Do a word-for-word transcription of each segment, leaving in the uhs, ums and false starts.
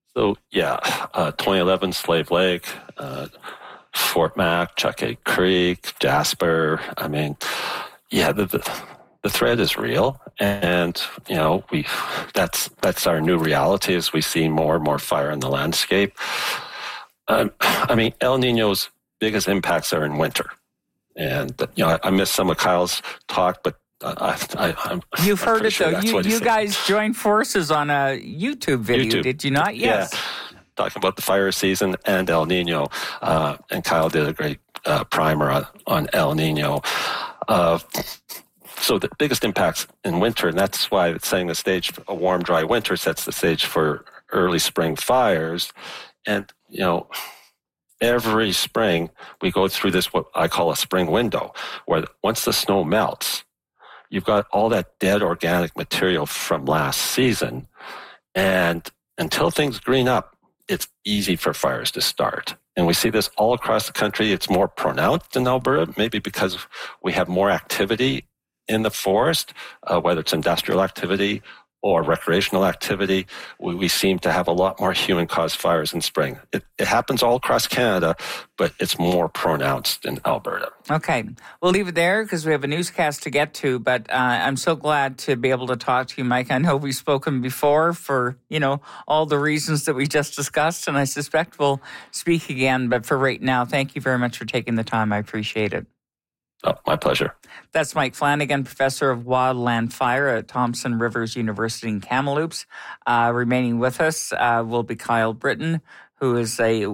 So, yeah, uh, twenty eleven Slave Lake, uh, Fort Mac, Chuckade Creek, Jasper. I mean, yeah, the, the the threat is real, and you know we that's that's our new reality as we see more and more fire in the landscape. Um, I mean, El Nino's biggest impacts are in winter, and you know I, I missed some of Kyle's talk, but I, I, I'm you've I'm heard it sure though. You you guys joined forces on a YouTube video, YouTube. Did you not? Yes. Yeah. Talking about the fire season and El Nino, uh, and Kyle did a great uh, primer on, on El Nino. Uh, so the biggest impacts in winter, and that's why it's setting the stage. A warm, dry winter sets the stage for early spring fires, and you know. Every spring, we go through this, what I call a spring window, where once the snow melts, you've got all that dead organic material from last season. And until things green up, it's easy for fires to start. And we see this all across the country. It's more pronounced in Alberta, maybe because we have more activity in the forest, uh, whether it's industrial activity or recreational activity. We, we seem to have a lot more human-caused fires in spring. It, it happens all across Canada, but it's more pronounced in Alberta. Okay. We'll leave it there because we have a newscast to get to, but uh, I'm so glad to be able to talk to you, Mike. I know we've spoken before for, you know, all the reasons that we just discussed, and I suspect we'll speak again, but for right now, thank you very much for taking the time. I appreciate it. Oh, my pleasure. That's Mike Flanagan, professor of wildland fire at Thompson Rivers University in Kamloops. Uh, remaining with us uh, will be Kyle Britton, who is a,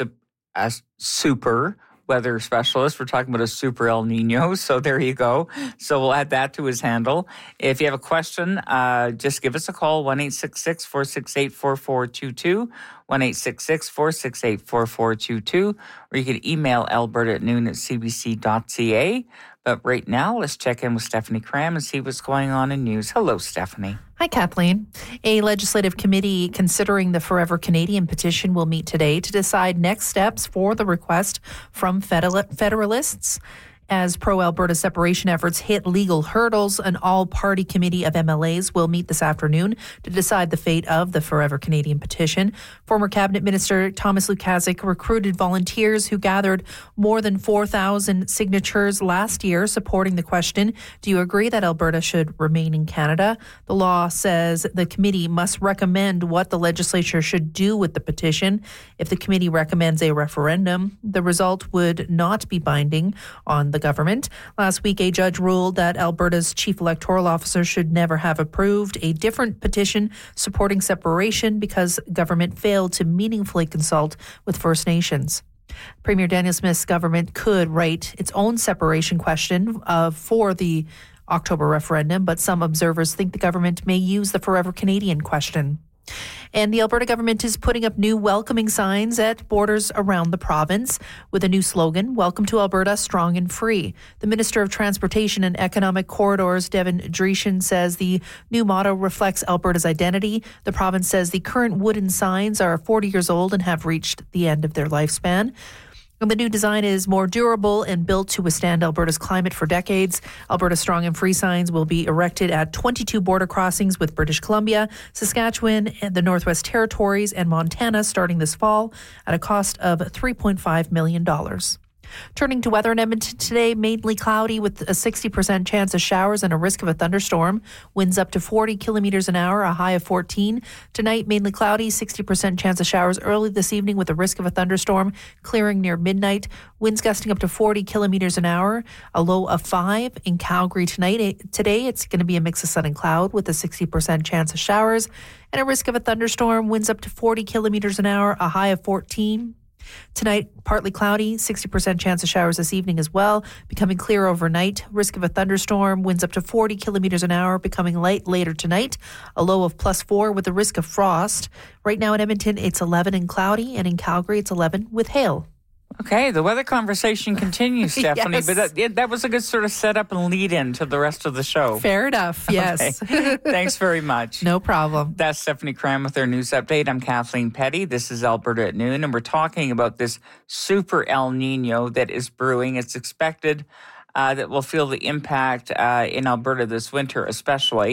a super weather specialist. We're talking about a super El Nino, so there you go. So we'll add that to his handle. If you have a question, uh, just give us a call, one eight six six, four six eight, four four two two, one eight six six, four six eight, four four two two, or you can email alberta at noon at c b c dot c a. But right now, let's check in with Stephanie Cram and see what's going on in news. Hello, Stephanie. Hi, Kathleen. A legislative committee considering the Forever Canadian petition will meet today to decide next steps for the request from Federalists. As pro-Alberta separation efforts hit legal hurdles, an all-party committee of M L As will meet this afternoon to decide the fate of the Forever Canadian petition. Former Cabinet Minister Thomas Lukaszuk recruited volunteers who gathered more than four thousand signatures last year supporting the question, do you agree that Alberta should remain in Canada? The law says the committee must recommend what the legislature should do with the petition. If the committee recommends a referendum, the result would not be binding on the government. Last week, a judge ruled that Alberta's chief electoral officer should never have approved a different petition supporting separation because government failed to meaningfully consult with First Nations. Premier Daniel Smith's government could write its own separation question uh, for the October referendum, but some observers think the government may use the Forever Canadian question. And the Alberta government is putting up new welcoming signs at borders around the province with a new slogan, Welcome to Alberta, Strong and Free. The Minister of Transportation and Economic Corridors, Devin Dreeshen, says the new motto reflects Alberta's identity. The province says the current wooden signs are forty years old and have reached the end of their lifespan. And the new design is more durable and built to withstand Alberta's climate for decades. Alberta Strong and Free signs will be erected at twenty-two border crossings with British Columbia, Saskatchewan, and the Northwest Territories, and Montana starting this fall at a cost of three point five million dollars. Turning to weather in Edmonton today, mainly cloudy with a sixty percent chance of showers and a risk of a thunderstorm. Winds up to forty kilometers an hour, a high of fourteen. Tonight, mainly cloudy, sixty percent chance of showers early this evening with a risk of a thunderstorm, clearing near midnight. Winds gusting up to forty kilometers an hour, a low of five. In Calgary tonight, today, it's going to be a mix of sun and cloud with a sixty percent chance of showers and a risk of a thunderstorm. Winds up to forty kilometers an hour, a high of fourteen. Tonight, partly cloudy, sixty percent chance of showers this evening as well, becoming clear overnight. Risk of a thunderstorm, winds up to forty kilometers an hour, becoming light later tonight. A low of plus four with a risk of frost. Right now in Edmonton, it's eleven and cloudy, and in Calgary, it's eleven with hail. Okay, the weather conversation continues, Stephanie, Yes. but that, that was a good sort of setup and lead in to the rest of the show. Fair enough, yes. Okay. Thanks very much. No problem. That's Stephanie Cram with our news update. I'm Kathleen Petty. This is Alberta at Noon, and we're talking about this super El Nino that is brewing. It's expected uh, that we'll feel the impact uh, in Alberta this winter, especially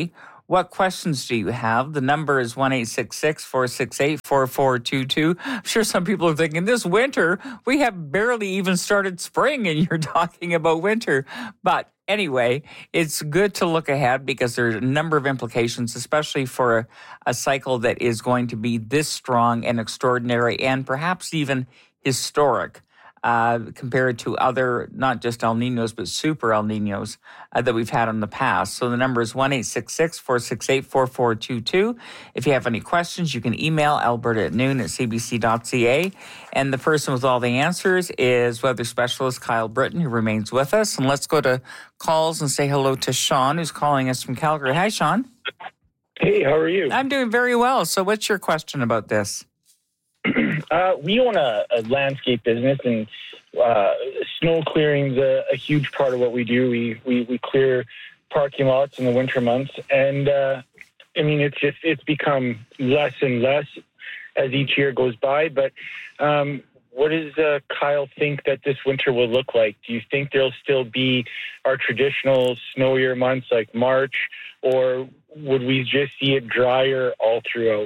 What questions do you have? The number is one eight six six, four six eight, four four two two. I'm sure some people are thinking, this winter, we have barely even started spring and you're talking about winter. But anyway, it's good to look ahead because there's a number of implications, especially for a, a cycle that is going to be this strong and extraordinary and perhaps even historic. Uh, compared to other, not just El Niños, but super El Niños uh, that we've had in the past. So the number is one eight six six, four six eight, four four two two. If you have any questions, you can email alberta at noon at c b c dot c a. And the person with all the answers is weather specialist Kyle Britton, who remains with us. And let's go to calls and say hello to Sean, who's calling us from Calgary. Hi, Sean. Hey, how are you? I'm doing very well. So what's your question about this? Uh, we own a, a landscape business, and uh, snow clearing's a, a huge part of what we do. We, we we clear parking lots in the winter months, and uh, I mean it's just it's become less and less as each year goes by. But um, what does uh, Kyle think that this winter will look like? Do you think there'll still be our traditional snowier months like March, or would we just see it drier all throughout?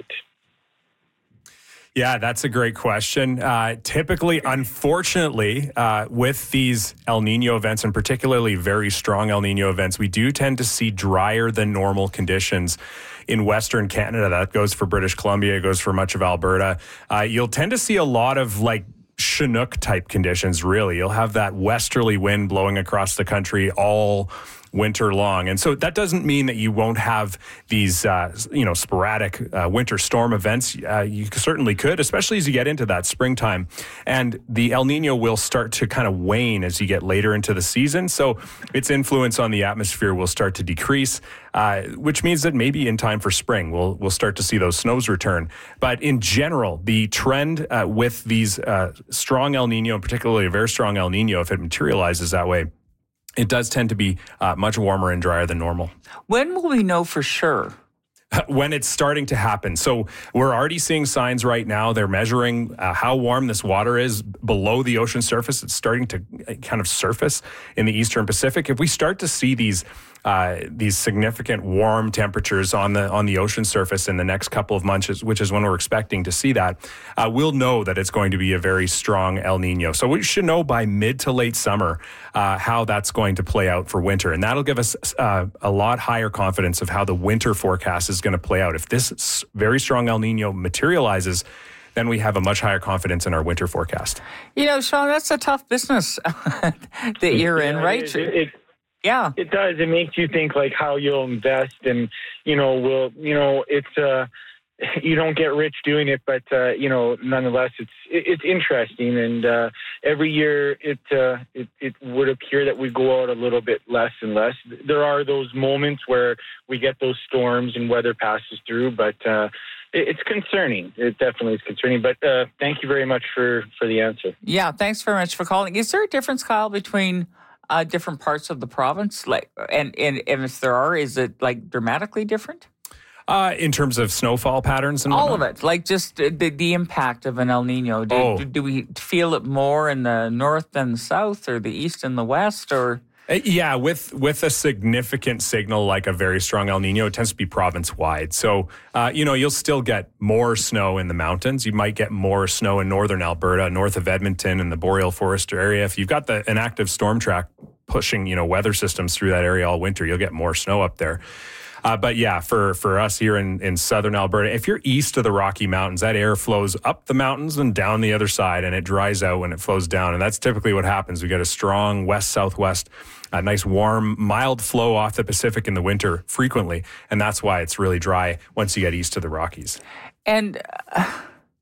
Yeah, that's a great question. Uh, typically, unfortunately, uh, with these El Nino events, and particularly very strong El Nino events, we do tend to see drier than normal conditions in Western Canada. That goes for British Columbia, it goes for much of Alberta. Uh, you'll tend to see a lot of like Chinook type conditions, really. You'll have that westerly wind blowing across the country all winter long. And so that doesn't mean that you won't have these, uh, you know, sporadic uh, winter storm events. Uh, you certainly could, especially as you get into that springtime. And the El Nino will start to kind of wane as you get later into the season. So its influence on the atmosphere will start to decrease, uh, which means that maybe in time for spring, we'll, we'll start to see those snows return. But in general, the trend uh, with these uh, strong El Nino, particularly a very strong El Nino, if it materializes that way, it does tend to be uh, much warmer and drier than normal. When will we know for sure? When it's starting to happen. So we're already seeing signs right now. They're measuring uh, how warm this water is below the ocean surface. It's starting to kind of surface in the Eastern Pacific. If we start to see these uh, these significant warm temperatures on the on the ocean surface in the next couple of months, which is when we're expecting to see that, uh, we'll know that it's going to be a very strong El Nino. So we should know by mid to late summer uh, how that's going to play out for winter. And that'll give us uh, a lot higher confidence of how the winter forecast is going to play out. If this very strong El Nino materializes, then we have a much higher confidence in our winter forecast. You know, Sean, that's a tough business that you're in, yeah, right? It, it, yeah. It does. It makes you think like how you'll invest, and, you know, will, you know, it's, uh, you don't get rich doing it, but, uh, you know, nonetheless, it's, it, it's interesting. And, uh, every year it, uh, it, it would appear that we go out a little bit less and less. There are those moments where we get those storms and weather passes through, but, uh, it, it's concerning. It definitely is concerning, but, uh, thank you very much for, for the answer. Yeah. Thanks very much for calling. Is there a difference, Kyle, between uh, different parts of the province? Like, and, and, and if there are, is it like dramatically different? Uh, in terms of snowfall patterns and all whatnot? of it, like just the, the impact of an El Nino. Do, oh. do, do we feel it more in the north than the south, or the east and the west, or? Uh, yeah, with with a significant signal like a very strong El Nino, it tends to be province-wide. So, uh, you know, you'll still get more snow in the mountains. You might get more snow in northern Alberta, north of Edmonton and the Boreal Forest area. If you've got the an active storm track pushing, you know, weather systems through that area all winter, you'll get more snow up there. Uh, but yeah, for, for us here in, in southern Alberta, if you're east of the Rocky Mountains, that air flows up the mountains and down the other side, and it dries out when it flows down. And that's typically what happens. We get a strong west-southwest, a nice warm, mild flow off the Pacific in the winter frequently. And that's why it's really dry once you get east of the Rockies. And uh,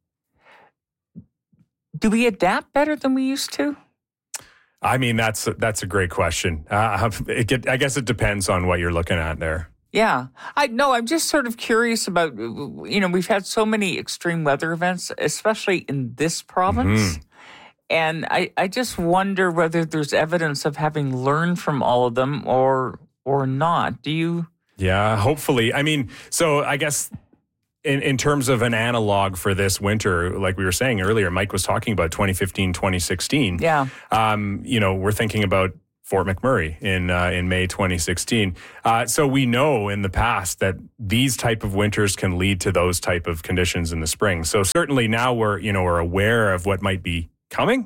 do we adapt better than we used to? I mean, that's, that's a great question. Uh, it get, I guess it depends on what you're looking at there. Yeah. I no, I'm just sort of curious about, you know, we've had so many extreme weather events, especially in this province. Mm-hmm. And I, I just wonder whether there's evidence of having learned from all of them or or not. Do you? Yeah, hopefully. I mean, so I guess in, in terms of an analog for this winter, like we were saying earlier, Mike was talking about twenty fifteen, twenty sixteen. Yeah. Um, you know, we're thinking about Fort McMurray in uh, in May twenty sixteen. Uh, so we know in the past that these type of winters can lead to those type of conditions in the spring. So certainly now we're you know we're aware of what might be coming.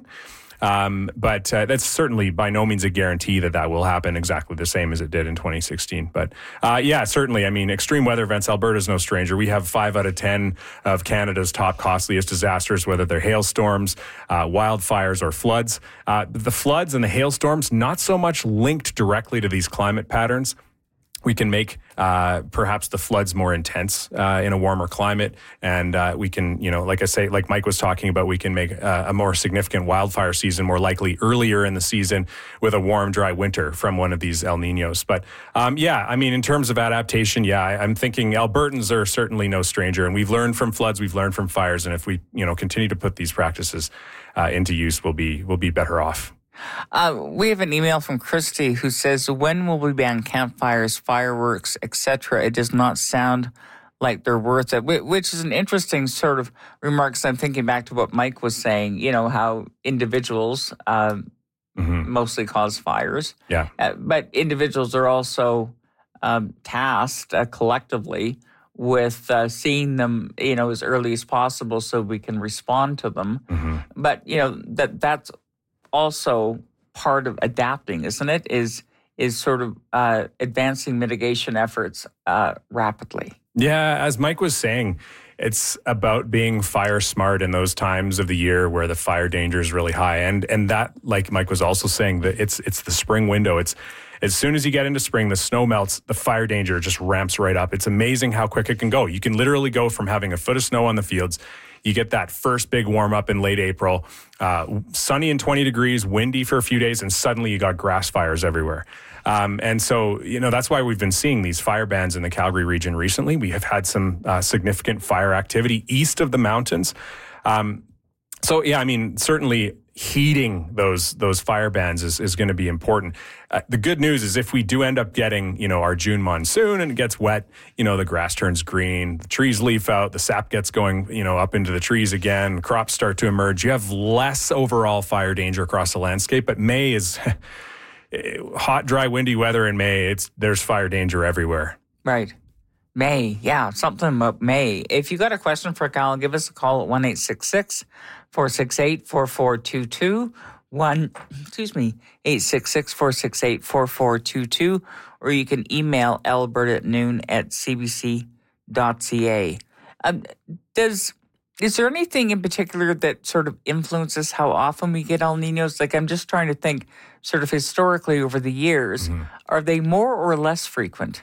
Um, but uh, that's certainly by no means a guarantee that that will happen exactly the same as it did in twenty sixteen. But uh, yeah, certainly. I mean, extreme weather events, Alberta's no stranger. We have five out of ten of Canada's top costliest disasters, whether they're hailstorms, uh, wildfires, or floods. Uh, the floods and the hailstorms, not so much linked directly to these climate patterns. We can make uh, perhaps the floods more intense uh, in a warmer climate. And uh, we can, you know, like I say, like Mike was talking about, we can make uh, a more significant wildfire season more likely earlier in the season with a warm, dry winter from one of these El Niños. But um, yeah, I mean, in terms of adaptation, yeah, I, I'm thinking Albertans are certainly no stranger. And we've learned from floods, we've learned from fires. And if we, you know, continue to put these practices uh, into use, we'll be, we'll be better off. Uh, we have an email from Christy who says, when will we ban campfires, fireworks, et cetera? It does not sound like they're worth it, which is an interesting sort of remarks. I'm thinking back to what Mike was saying, you know, how individuals uh, mm-hmm. mostly cause fires. Yeah. Uh, but individuals are also um, tasked uh, collectively with uh, seeing them, you know, as early as possible so we can respond to them. Mm-hmm. But, you know, that that's also part of adapting, isn't it? Is is sort of uh, advancing mitigation efforts uh, rapidly. Yeah, as Mike was saying, it's about being fire smart in those times of the year where the fire danger is really high, and and that, like Mike was also saying, that it's it's the spring window. It's as soon as you get into spring, the snow melts, the fire danger just ramps right up. It's amazing how quick it can go. You can literally go from having a foot of snow on the fields. You get that first big warm up in late April, uh, sunny and twenty degrees, windy for a few days, and suddenly you got grass fires everywhere. Um, and so, you know, that's why we've been seeing these fire bans in the Calgary region recently. We have had some uh, significant fire activity east of the mountains. Um, so, yeah, I mean, certainly heeding those those fire bans is, is going to be important. Uh, the good news is if we do end up getting, you know, our June monsoon and it gets wet, you know, the grass turns green, the trees leaf out, the sap gets going, you know, up into the trees again, crops start to emerge. You have less overall fire danger across the landscape, but May is hot, dry, windy weather in May. It's there's fire danger everywhere. Right. May, yeah, something about May. If you got a question for Kyle, give us a call at one eight six six, four six eight, four four two two, one, excuse me, eight six six, four six eight, four four two two, or you can email alberta at noon at c b c dot c a. Um, does, is there anything in particular that sort of influences how often we get El Niños? Like, I'm just trying to think sort of historically over the years, mm-hmm. are they more or less frequent?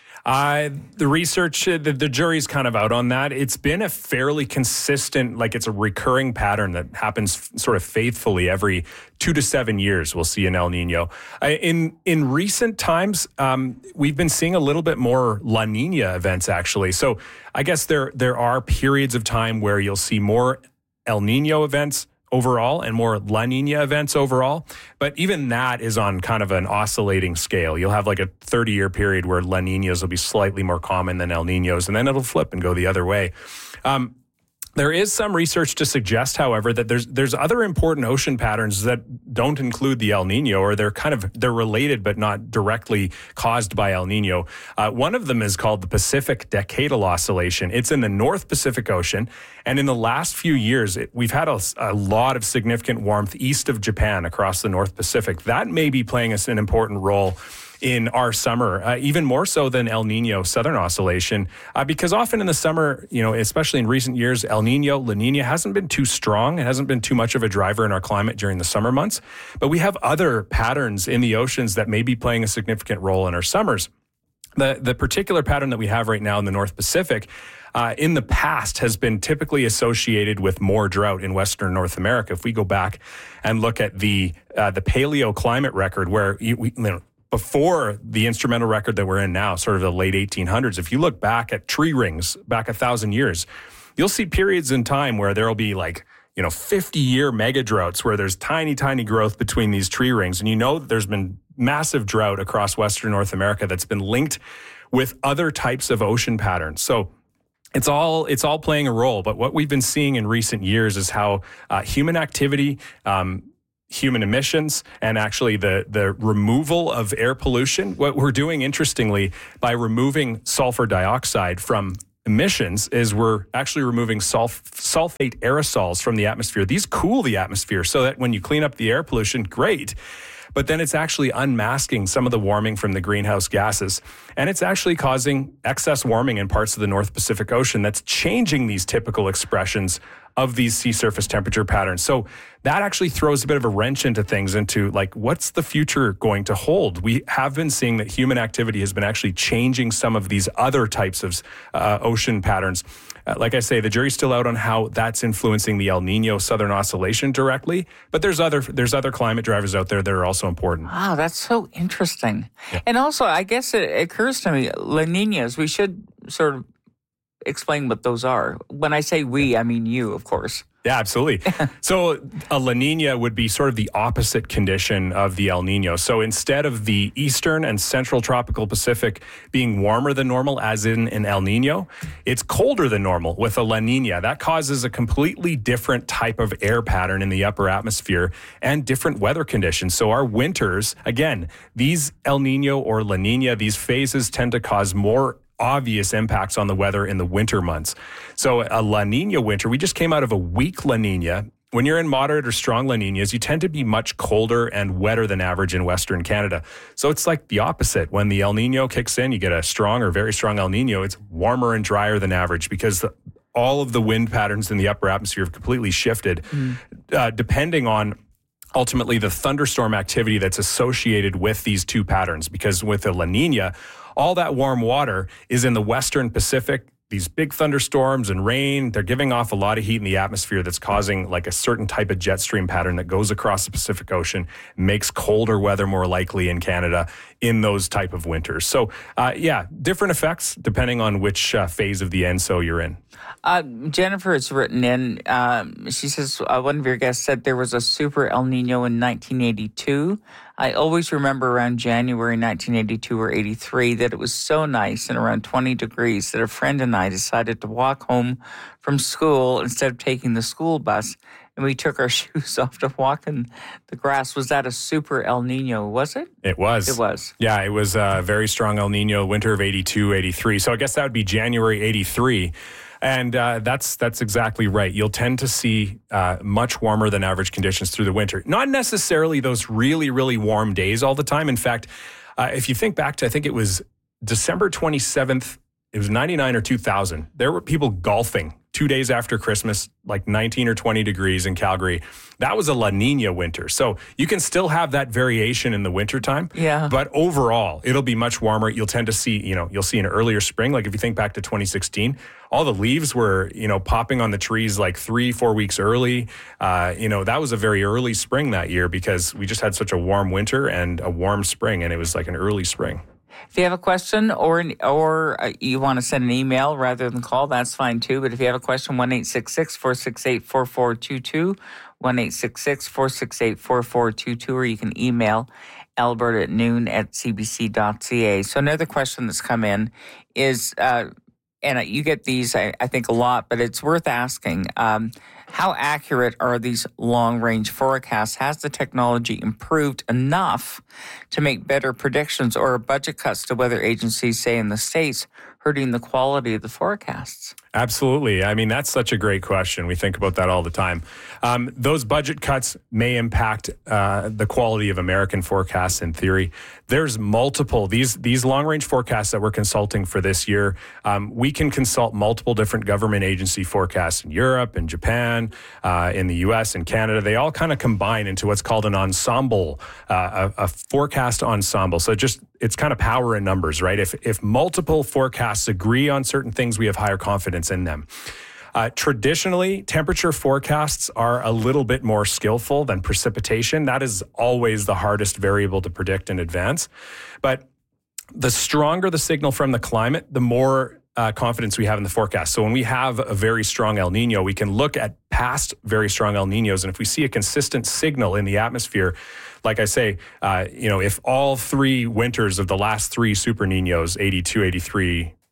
Uh, the research, the, the jury's kind of out on that. It's been a fairly consistent, like it's a recurring pattern that happens f- sort of faithfully every two to seven years. We'll see an El Nino. Uh, in in recent times, um, we've been seeing a little bit more La Nina events, actually. So I guess there there are periods of time where you'll see more El Nino events overall and more La Nina events overall. But even that is on kind of an oscillating scale. You'll have like a thirty-year period where La Ninas will be slightly more common than El Ninos, and then it'll flip and go the other way. Um, There is some research to suggest, however, that there's there's other important ocean patterns that don't include the El Nino, or they're kind of they're related but not directly caused by El Nino. Uh, one of them is called the Pacific Decadal Oscillation. It's in the North Pacific Ocean, and in the last few years, it, we've had a, a lot of significant warmth east of Japan across the North Pacific. That may be playing us an important role in our summer, uh, even more so than El Nino Southern Oscillation, uh, because often in the summer, you know, especially in recent years, El Nino, La Nina hasn't been too strong. It hasn't been too much of a driver in our climate during the summer months. But we have other patterns in the oceans that may be playing a significant role in our summers. The, the particular pattern that we have right now in the North Pacific Uh, in the past has been typically associated with more drought in Western North America. If we go back and look at the uh, the paleoclimate record, where you, we, you know, before the instrumental record that we're in now, sort of the late eighteen hundreds, if you look back at tree rings back a thousand years, you'll see periods in time where there'll be like, you know, fifty-year mega droughts where there's tiny, tiny growth between these tree rings. And you know that there's been massive drought across Western North America that's been linked with other types of ocean patterns. So It's all it's all playing a role, but what we've been seeing in recent years is how uh, human activity, um, human emissions and actually the, the removal of air pollution. What we're doing, interestingly, by removing sulfur dioxide from emissions is we're actually removing sulf- sulfate aerosols from the atmosphere. These cool the atmosphere so that when you clean up the air pollution, great. But then it's actually unmasking some of the warming from the greenhouse gases. And it's actually causing excess warming in parts of the North Pacific Ocean that's changing these typical expressions of these sea surface temperature patterns. So that actually throws a bit of a wrench into things, into like, what's the future going to hold? We have been seeing that human activity has been actually changing some of these other types of uh, ocean patterns. Uh, like I say, the jury's still out on how that's influencing the El Nino Southern Oscillation directly, but there's other there's other climate drivers out there that are also important. Wow, that's so interesting. Yeah. And also, I guess it occurs to me, La Niñas, we should sort of explain what those are. When I say we, I mean you, of course. Yeah, absolutely. So a La Nina would be sort of the opposite condition of the El Nino. So instead of the eastern and central tropical Pacific being warmer than normal, as in an El Nino, it's colder than normal with a La Nina. That causes a completely different type of air pattern in the upper atmosphere and different weather conditions. So our winters, again, these El Nino or La Nina, these phases tend to cause more obvious impacts on the weather in the winter months. So a La Nina winter, we just came out of a weak La Nina. When you're in moderate or strong La Ninas, you tend to be much colder and wetter than average in Western Canada. So it's like the opposite. When the El Nino kicks in, you get a strong or very strong El Nino, it's warmer and drier than average because the, all of the wind patterns in the upper atmosphere have completely shifted, mm. uh, depending on ultimately the thunderstorm activity that's associated with these two patterns. Because with a La Nina, all that warm water is in the Western Pacific. These big thunderstorms and rain, they're giving off a lot of heat in the atmosphere that's causing like a certain type of jet stream pattern that goes across the Pacific Ocean, makes colder weather more likely in Canada in those type of winters. So, uh, yeah, different effects depending on which uh, phase of the E N S O you're in. Uh, Jennifer has written in, um, she says, uh, one of your guests said there was a super El Nino in nineteen eighty-two. I always remember around January nineteen eighty-two or eighty-three that it was so nice and around twenty degrees that a friend and I decided to walk home from school instead of taking the school bus, and we took our shoes off to walk in the grass. Was that a super El Nino, was it? It was. It was. Yeah, it was a very strong El Nino, winter of eighty-two, eighty-three. So I guess that would be January eighty-three. And uh, that's that's exactly right. You'll tend to see uh, much warmer than average conditions through the winter. Not necessarily those really, really warm days all the time. In fact, uh, if you think back to, I think it was December twenty-seventh, it was ninety-nine or two thousand. There were people golfing two days after Christmas, like nineteen or twenty degrees in Calgary. That was a La Nina winter. So you can still have that variation in the wintertime. Yeah. But overall, it'll be much warmer. You'll tend to see, you know, you'll see an earlier spring. Like if you think back to twenty sixteen, all the leaves were, you know, popping on the trees like three, four weeks early. Uh, you know, that was a very early spring that year because we just had such a warm winter and a warm spring, and it was like an early spring. If you have a question or or you want to send an email rather than call, that's fine too. But if you have a question, one eight six six, four six eight, four four two two, one eight six six, four six eight, four four two two, or you can email Albert at noon at c b c dot c a. So another question that's come in is, uh, and you get these, I, I think, a lot, but it's worth asking. Um, how accurate are these long-range forecasts? Has the technology improved enough to make better predictions, or are budget cuts to weather agencies, say in the States, hurting the quality of the forecasts? Absolutely. I mean, that's such a great question. We think about that all the time. Um, those budget cuts may impact uh, the quality of American forecasts in theory. There's multiple, these these long-range forecasts that we're consulting for this year, um, we can consult multiple different government agency forecasts in Europe and Japan, uh, in the U S and Canada. They all kind of combine into what's called an ensemble, uh, a, a forecast ensemble. So just, it's kind of power in numbers, right? If if multiple forecasts agree on certain things, we have higher confidence in them. Uh, traditionally, temperature forecasts are a little bit more skillful than precipitation. That is always the hardest variable to predict in advance. But the stronger the signal from the climate, the more uh, confidence we have in the forecast. So when we have a very strong El Nino, we can look at past very strong El Ninos. And if we see a consistent signal in the atmosphere, like I say, uh, you know, if all three winters of the last three Super Ninos, eighty-two, eighty-three,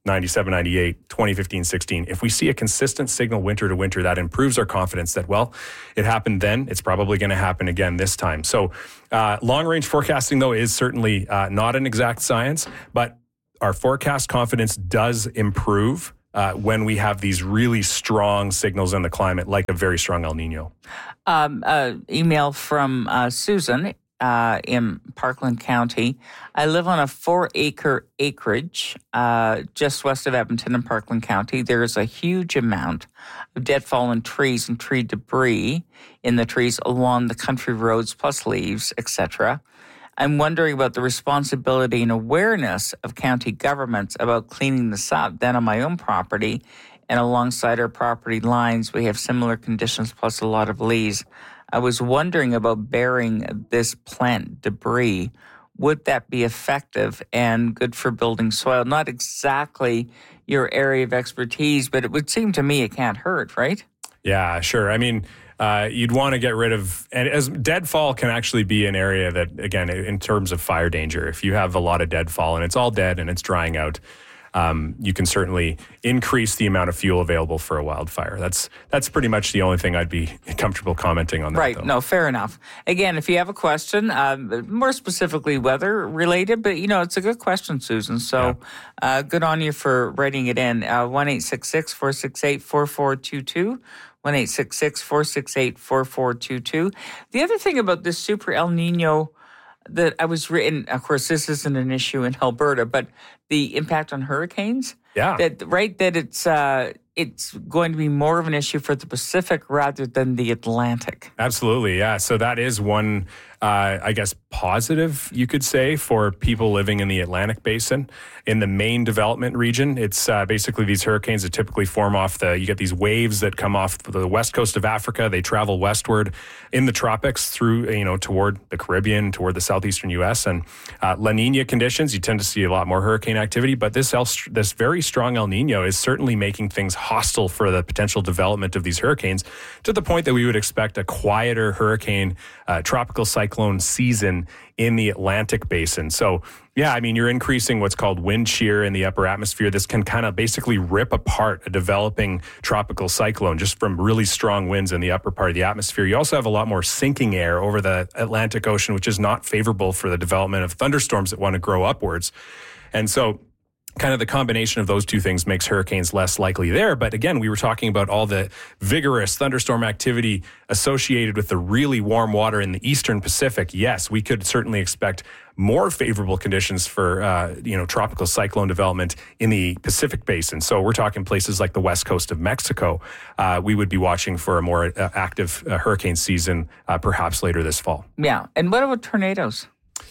ninety-seven, ninety-eight, twenty fifteen, sixteen. If we see a consistent signal winter to winter, that improves our confidence that, well, it happened then, it's probably going to happen again this time. So uh, long-range forecasting, though, is certainly uh, not an exact science, but our forecast confidence does improve uh, when we have these really strong signals in the climate, like a very strong El Nino. Um, uh, email from uh, Susan. Uh, in Parkland County. I live on a four-acre acreage uh, just west of Edmonton in Parkland County. There is a huge amount of dead fallen trees and tree debris in the trees along the country roads, plus leaves, et cetera. I'm wondering about the responsibility and awareness of county governments about cleaning this up. Then on my own property and alongside our property lines, we have similar conditions plus a lot of leaves. I was wondering about burying this plant debris. Would that be effective and good for building soil? Not exactly your area of expertise, but it would seem to me it can't hurt, right? Yeah, sure. I mean, uh, you'd want to get rid of, and as deadfall can actually be an area that, again, in terms of fire danger, if you have a lot of deadfall and it's all dead and it's drying out, Um, you can certainly increase the amount of fuel available for a wildfire. That's that's pretty much the only thing I'd be comfortable commenting on that. Right. Though. No, fair enough. Again, if you have a question, um, more specifically weather related, but you know, it's a good question, Susan. So yeah. uh, good on you for writing it in. Uh, one eight six six, four six eight, four four two two. one eight six six, four six eight, four four two two. The other thing about this super El Nino that I was written, of course, this isn't an issue in Alberta, but the impact on hurricanes. Yeah. That, right, that it's uh, it's going to be more of an issue for the Pacific rather than the Atlantic. Absolutely, yeah. So that is one, uh, I guess, positive, you could say, for people living in the Atlantic Basin. In the main development region, it's uh, basically these hurricanes that typically form off the, you get these waves that come off the west coast of Africa. They travel westward in the tropics through, you know, toward the Caribbean, toward the southeastern U S. And uh, La Nina conditions, you tend to see a lot more hurricane activity. But this, El, this very strong El Nino is certainly making things hostile for the potential development of these hurricanes, to the point that we would expect a quieter hurricane, uh, tropical cyclone season in the Atlantic Basin. So, yeah, I mean, you're increasing what's called wind shear in the upper atmosphere. This can kind of basically rip apart a developing tropical cyclone just from really strong winds in the upper part of the atmosphere. You also have a lot more sinking air over the Atlantic Ocean, which is not favorable for the development of thunderstorms that want to grow upwards. And so kind of the combination of those two things makes hurricanes less likely there. But again, we were talking about all the vigorous thunderstorm activity associated with the really warm water in the eastern Pacific. Yes, we could certainly expect more favorable conditions for, uh, you know, tropical cyclone development in the Pacific Basin. So we're talking places like the west coast of Mexico. Uh, we would be watching for a more uh, active uh, hurricane season, uh, perhaps later this fall. Yeah. And what about tornadoes?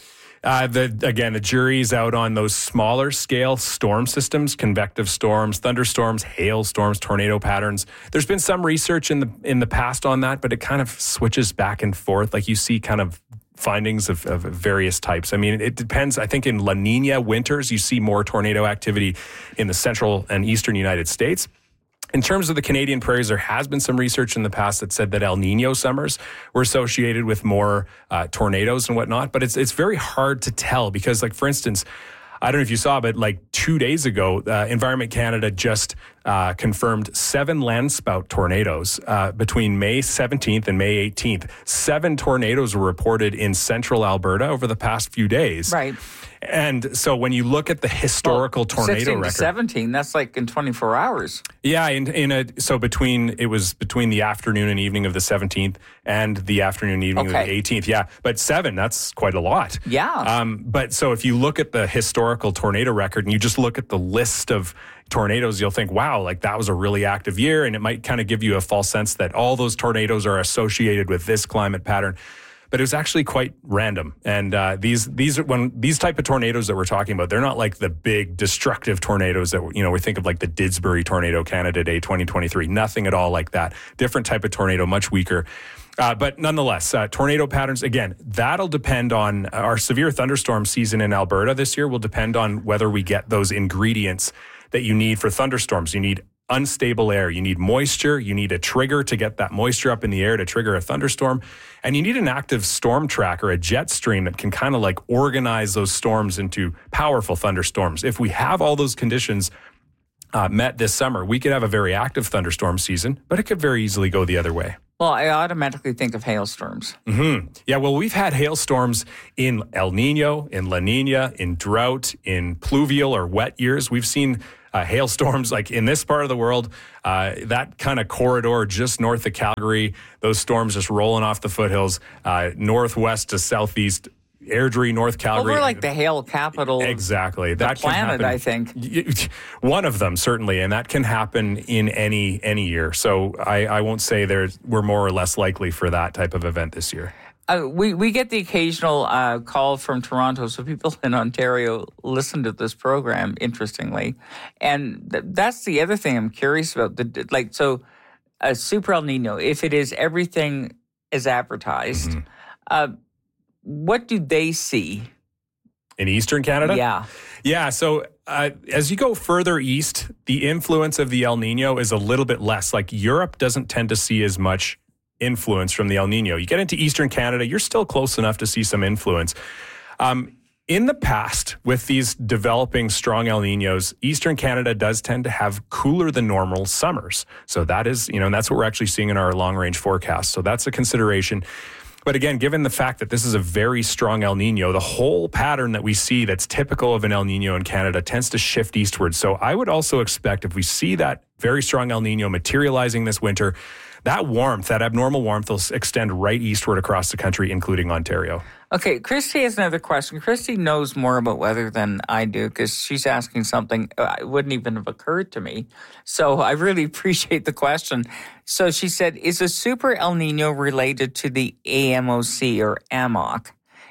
Uh, the again, the jury's out on those smaller scale storm systems, convective storms, thunderstorms, hailstorms, tornado patterns. There's been some research in the in the past on that, but it kind of switches back and forth. Like you see kind of findings of, of various types. I mean, it depends. I think in La Nina winters, you see more tornado activity in the central and eastern United States. In terms of the Canadian prairies, there has been some research in the past that said that El Nino summers were associated with more uh, tornadoes and whatnot, but it's it's very hard to tell because, like, for instance, I don't know if you saw, but like two days ago, uh, Environment Canada just uh, confirmed seven landspout tornadoes uh, between May seventeenth and May eighteenth. Seven tornadoes were reported in central Alberta over the past few days. Right. And so when you look at the historical well, tornado sixteen record, to seventeen, that's like in twenty-four hours. Yeah, in, in a so between it was between the afternoon and evening of the seventeenth and the afternoon and evening okay. of the eighteenth. Yeah, but seven, that's quite a lot. Yeah. Um, but so if you look at the historical tornado record and you just look at the list of tornadoes, you'll think, wow, like that was a really active year, and it might kind of give you a false sense that all those tornadoes are associated with this climate pattern. But it was actually quite random. And uh, these these when these type of tornadoes that we're talking about, they're not like the big destructive tornadoes that, you know, we think of like the Didsbury tornado, Canada Day twenty twenty-three. Nothing at all like that. Different type of tornado, much weaker. Uh, but nonetheless, uh, tornado patterns, again, that'll depend on our severe thunderstorm season in Alberta this year will depend on whether we get those ingredients that you need for thunderstorms. You need unstable air. You need moisture. You need a trigger to get that moisture up in the air to trigger a thunderstorm. And you need an active storm track or a jet stream that can kind of like organize those storms into powerful thunderstorms. If we have all those conditions, uh, met this summer, we could have a very active thunderstorm season, but it could very easily go the other way. Well, I automatically think of hailstorms. Mm-hmm. Yeah, well, we've had hailstorms in El Nino, in La Nina, in drought, in pluvial or wet years. We've seen uh, hailstorms like in this part of the world, uh, that kind of corridor just north of Calgary, those storms just rolling off the foothills, uh, northwest to southeast, Airdrie, North Calgary. Well, we're like the hail capital. Exactly. The that planet, can happen. I think. One of them, certainly, and that can happen in any any year. So I, I won't say there's we're more or less likely for that type of event this year. Uh, we, we get the occasional uh, call from Toronto, so people in Ontario listen to this program, interestingly. And th- that's the other thing I'm curious about. The, like, so a Super El Nino, if it is everything as advertised, mm-hmm. uh, what do they see? In Eastern Canada? Yeah. Yeah, so uh, as you go further east, the influence of the El Nino is a little bit less. Like Europe doesn't tend to see as much influence from the El Nino. You get into Eastern Canada, you're still close enough to see some influence. Um, in the past, with these developing strong El Ninos, Eastern Canada does tend to have cooler than normal summers. So that is, you know, and that's what we're actually seeing in our long-range forecast. So that's a consideration. But again, given the fact that this is a very strong El Nino, the whole pattern that we see that's typical of an El Nino in Canada tends to shift eastward. So I would also expect if we see that very strong El Nino materializing this winter, that warmth, that abnormal warmth will extend right eastward across the country, including Ontario. Okay, Christy has another question. Christy knows more about weather than I do because she's asking something uh, it wouldn't even have occurred to me. So I really appreciate the question. So she said, is a Super El Nino related to the A M O C or A M O C?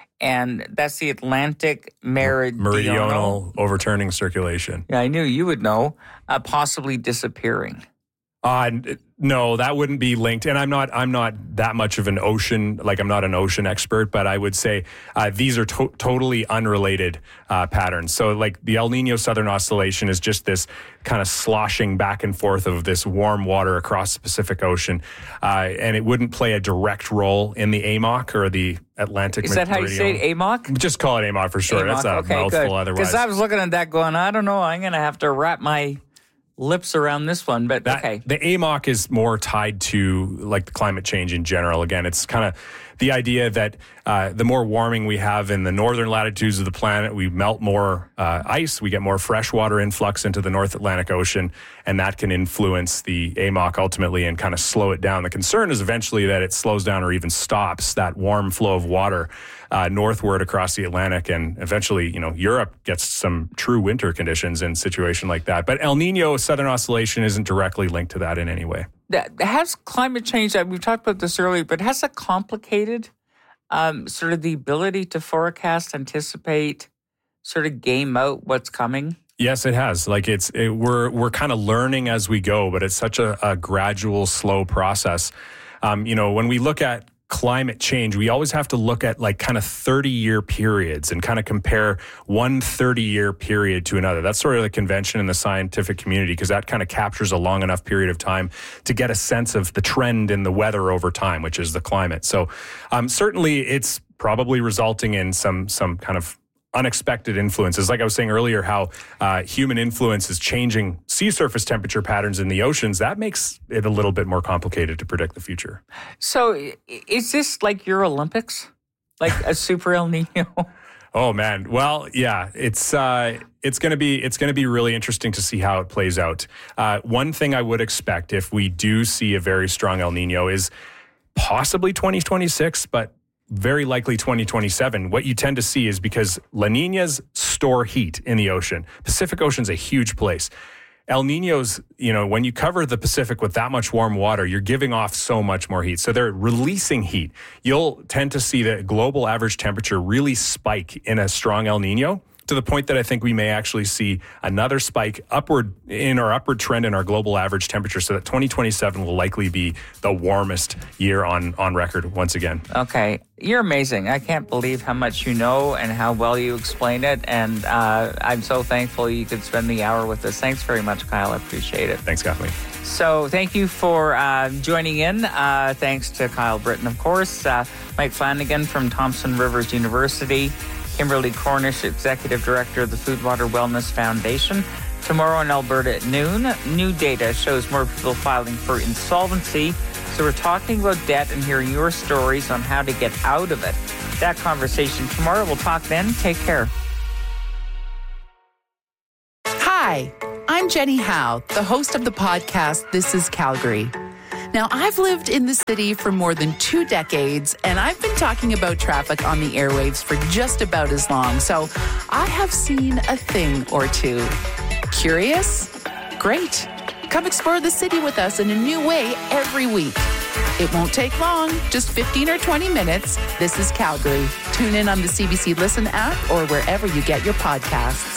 And that's the Atlantic Meridional... Meridional Overturning Circulation. Yeah, I knew you would know. Uh, possibly disappearing. Uh, no, that wouldn't be linked. And I'm not I'm not that much of an ocean, like I'm not an ocean expert, but I would say uh, these are to- totally unrelated uh, patterns. So like the El Nino Southern Oscillation is just this kind of sloshing back and forth of this warm water across the Pacific Ocean. Uh, and it wouldn't play a direct role in the A M O C or the Atlantic Is that how you say it, A M O C? Just call it A M O C for sure. A M O C. That's a okay, mouthful good. otherwise. Because I was looking at that going, I don't know, I'm going to have to wrap my lips around this one, but that, okay. The A M O C is more tied to like the climate change in general. Again, it's kind of the idea that uh, the more warming we have in the northern latitudes of the planet, we melt more uh, ice, we get more freshwater influx into the North Atlantic Ocean, and that can influence the A M O C ultimately and kind of slow it down. The concern is eventually that it slows down or even stops that warm flow of water uh, northward across the Atlantic, and eventually, you know, Europe gets some true winter conditions in a situation like that. But El Nino Southern Oscillation isn't directly linked to that in any way. Has climate change, we've talked about this earlier, but has it complicated um, sort of the ability to forecast, anticipate, sort of game out what's coming? Yes, it has. Like it's it, we're we're kind of learning as we go, but it's such a, a gradual, slow process. Um, you know, when we look at climate change, we always have to look at like kind of thirty-year periods and kind of compare one thirty-year period to another. That's sort of the convention in the scientific community because that kind of captures a long enough period of time to get a sense of the trend in the weather over time, which is the climate. So um, certainly it's probably resulting in some some kind of unexpected influences. Like I was saying earlier, how uh, human influence is changing sea surface temperature patterns in the oceans. That makes it a little bit more complicated to predict the future. So is this like your Olympics? Like a Super El Nino? Oh man. Well, yeah, it's uh, it's going to be it's going to be really interesting to see how it plays out. Uh, one thing I would expect if we do see a very strong El Nino is possibly twenty twenty-six, but very likely twenty twenty-seven. What you tend to see is because La Niñas store heat in the ocean. Pacific Ocean's a huge place. El Niños, you know, when you cover the Pacific with that much warm water, you're giving off so much more heat. So they're releasing heat. You'll tend to see the global average temperature really spike in a strong El Nino, to the point that I think we may actually see another spike upward in our upward trend in our global average temperature, so that twenty twenty-seven will likely be the warmest year on, on record once again. Okay. You're amazing. I can't believe how much you know and how well you explain it, and uh, I'm so thankful you could spend the hour with us. Thanks very much, Kyle. I appreciate it. Thanks, Kathleen. So thank you for uh, joining in. Uh, thanks to Kyle Britton, of course. Uh, Mike Flanagan from Thompson Rivers University. Kimberly Cornish, Executive Director of the Food Water Wellness Foundation. Tomorrow in Alberta at noon, new data shows more people filing for insolvency. So we're talking about debt and hearing your stories on how to get out of it. That conversation tomorrow. We'll talk then. Take care. Hi, I'm Jenny Howe, the host of the podcast This is Calgary. Now, I've lived in the city for more than two decades, and I've been talking about traffic on the airwaves for just about as long, so I have seen a thing or two. Curious? Great. Come explore the city with us in a new way every week. It won't take long, just fifteen or twenty minutes. This is Calgary. Tune in on the C B C Listen app or wherever you get your podcasts.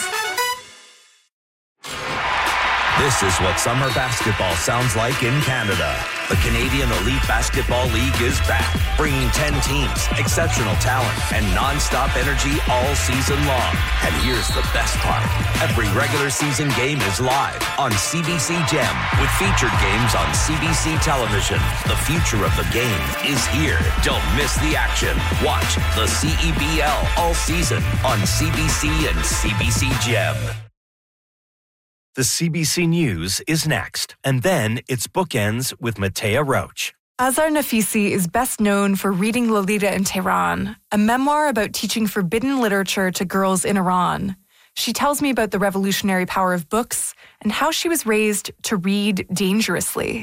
This is what summer basketball sounds like in Canada. The Canadian Elite Basketball League is back, bringing ten teams, exceptional talent, and non-stop energy all season long. And here's the best part. Every regular season game is live on C B C Gem with featured games on C B C television. The future of the game is here. Don't miss the action. Watch the C E B L all season on C B C and C B C Gem. The C B C News is next, and then it's Bookends with Matea Roach. Azar Nafisi is best known for reading Lolita in Tehran, a memoir about teaching forbidden literature to girls in Iran. She tells me about the revolutionary power of books and how she was raised to read dangerously.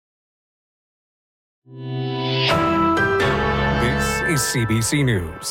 This is C B C News.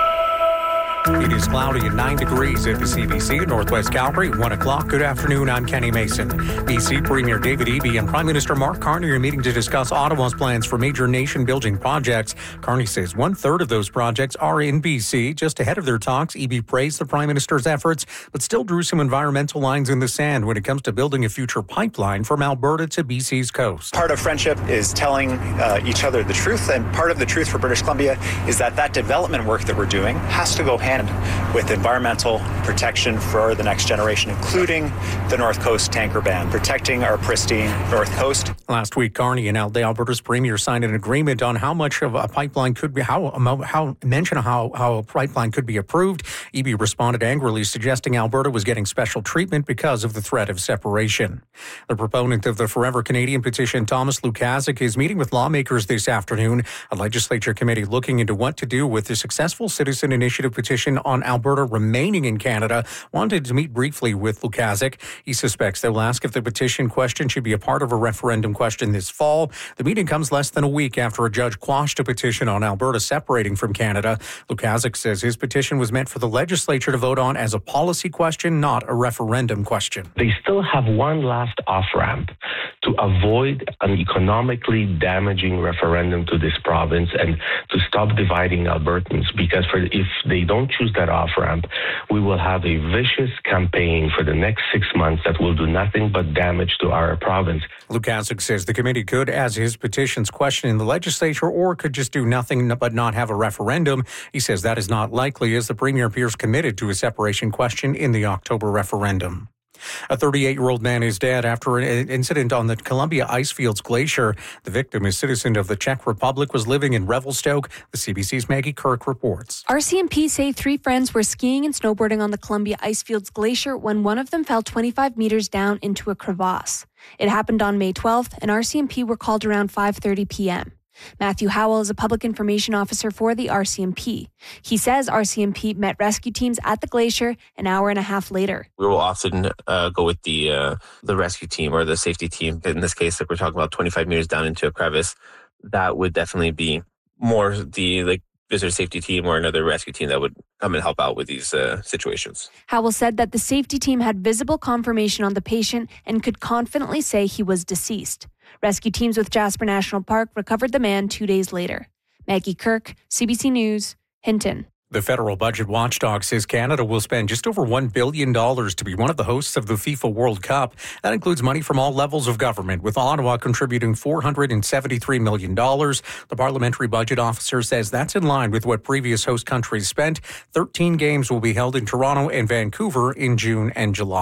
It is cloudy at nine degrees at the C B C in Northwest Calgary. One o'clock. Good afternoon. I'm Kenny Mason. B C Premier David Eby and Prime Minister Mark Carney are meeting to discuss Ottawa's plans for major nation-building projects. Carney says one-third of those projects are in B C. Just ahead of their talks, Eby praised the Prime Minister's efforts, but still drew some environmental lines in the sand when it comes to building a future pipeline from Alberta to B C's coast. Part of friendship is telling uh, each other the truth, and part of the truth for British Columbia is that that development work that we're doing has to go hand with environmental protection for the next generation, including the North Coast tanker ban, protecting our pristine North Coast. Last week, Carney and Alberta's Premier signed an agreement on how much of a pipeline could be, how, how mention how, how a pipeline could be approved. Eby responded angrily, suggesting Alberta was getting special treatment because of the threat of separation. The proponent of the Forever Canadian petition, Thomas Lukaszuk, is meeting with lawmakers this afternoon. A legislature committee looking into what to do with the successful citizen initiative petition on Alberta remaining in Canada wanted to meet briefly with Lukaszuk. He suspects they'll ask if the petition question should be a part of a referendum question this fall. The meeting comes less than a week after a judge quashed a petition on Alberta separating from Canada. Lukaszuk says his petition was meant for the legislature to vote on as a policy question, not a referendum question. They still have one last off-ramp to avoid an economically damaging referendum to this province and to stop dividing Albertans, because for, if they don't choose that off-ramp, we will have a vicious campaign for the next six months that will do nothing but damage to our province. Lukaszuk says the committee could, as his petition's question in the legislature, or could just do nothing but not have a referendum. He says that is not likely, as the Premier appears committed to a separation question in the October referendum. A thirty-eight-year-old man is dead after an incident on the Columbia Icefields Glacier. The victim, a citizen of the Czech Republic, was living in Revelstoke. The C B C's Maggie Kirk reports. R C M P say three friends were skiing and snowboarding on the Columbia Icefields Glacier when one of them fell twenty-five meters down into a crevasse. It happened on May twelfth, and R C M P were called around five thirty p.m. Matthew Howell is a public information officer for the R C M P. He says R C M P met rescue teams at the glacier an hour and a half later. We will often uh, go with the uh, the rescue team or the safety team. In this case, like we're talking about twenty-five meters down into a crevice, that would definitely be more the like visitor safety team or another rescue team that would come and help out with these uh, situations. Howell said that the safety team had visible confirmation on the patient and could confidently say he was deceased. Rescue teams with Jasper National Park recovered the man two days later. Maggie Kirk, C B C News, Hinton. The federal budget watchdog says Canada will spend just over one billion dollars to be one of the hosts of the FIFA World Cup. That includes money from all levels of government, with Ottawa contributing four hundred seventy-three million dollars. The parliamentary budget officer says that's in line with what previous host countries spent. thirteen games will be held in Toronto and Vancouver in June and July.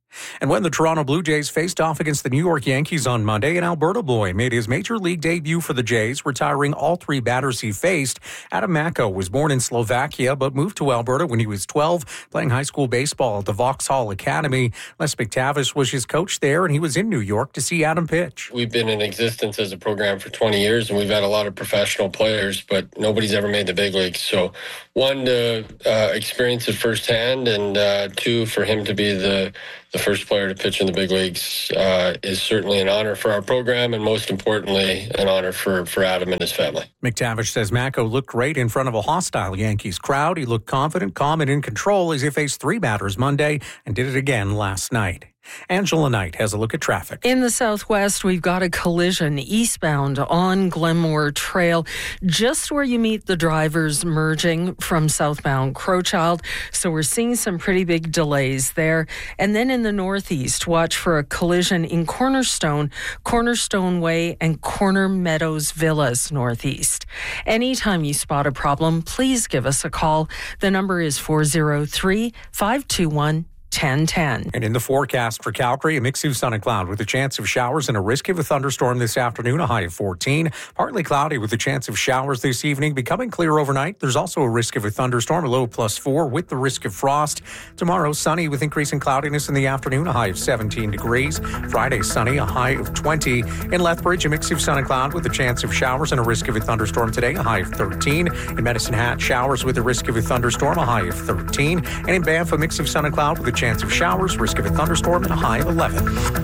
And when the Toronto Blue Jays faced off against the New York Yankees on Monday, an Alberta boy made his major league debut for the Jays, retiring all three batters he faced. Adam Mako was born in Slovakia but moved to Alberta when he was twelve, playing high school baseball at the Vauxhall Academy. Les McTavish was his coach there, and he was in New York to see Adam pitch. We've been in existence as a program for twenty years, and we've had a lot of professional players, but nobody's ever made the big leagues. So one, to uh, experience it firsthand, and uh, two, for him to be the the first player to pitch in the big leagues uh, is certainly an honor for our program, and most importantly, an honor for, for Adam and his family. McTavish says Mako looked great in front of a hostile Yankees crowd. He looked confident, calm, and in control as he faced three batters Monday and did it again last night. Angela Knight has a look at traffic. In the southwest, we've got a collision eastbound on Glenmore Trail, just where you meet the drivers merging from southbound Crowchild. So we're seeing some pretty big delays there. And then in the northeast, watch for a collision in Cornerstone, Cornerstone Way, and Corner Meadows Villas northeast. Anytime you spot a problem, please give us a call. The number is four oh three, five two one, ten ten. And in the forecast for Calgary, a mix of sun and cloud with a chance of showers and a risk of a thunderstorm this afternoon, a high of fourteen. Partly cloudy with a chance of showers this evening, becoming clear overnight. There's also a risk of a thunderstorm, a low plus four with the risk of frost. Tomorrow, sunny with increasing cloudiness in the afternoon, a high of seventeen degrees. Friday, sunny, a high of twenty. In Lethbridge, a mix of sun and cloud with a chance of showers and a risk of a thunderstorm today, a high of thirteen. In Medicine Hat, showers with a risk of a thunderstorm, a high of thirteen. And in Banff, a mix of sun and cloud with a chance of showers, risk of a thunderstorm, and a high of eleven.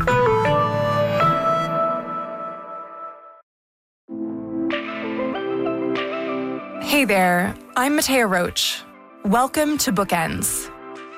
Hey there, I'm Matea Roach. Welcome to Bookends.